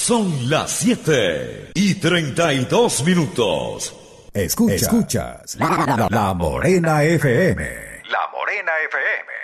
Son las 7:32. Escuchas la Morena FM. La Morena FM.